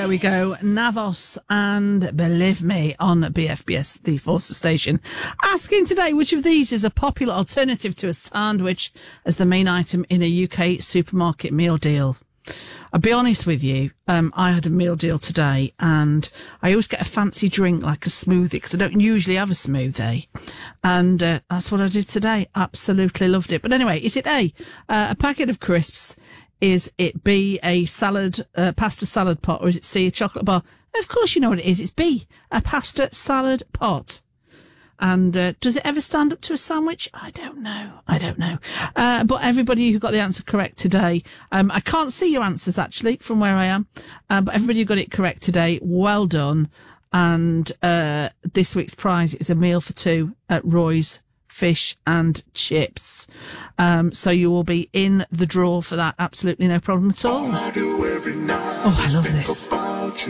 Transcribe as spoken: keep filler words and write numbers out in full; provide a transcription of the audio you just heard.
there we go. Navos and Believe Me on B F B S, the Forces station. Asking today which of these is a popular alternative to a sandwich as the main item in a U K supermarket meal deal. I'll be honest with you, um, I had a meal deal today and I always get a fancy drink like a smoothie because I don't usually have a smoothie. And uh, that's what I did today. Absolutely loved it. But anyway, is it A, uh, a packet of crisps? Is it B, a salad, uh, pasta salad pot? Or is it C, a chocolate bar? Of course you know what it is. It's B, a pasta salad pot. And uh, does it ever stand up to a sandwich? I don't know. I don't know. Uh, but everybody who got the answer correct today, um, I can't see your answers actually from where I am, uh, but everybody who got it correct today, well done. And uh, this week's prize is a meal for two at Roy's Fish and Chips. Um, so you will be in the draw for that. Absolutely no problem at all. Oh, I love this.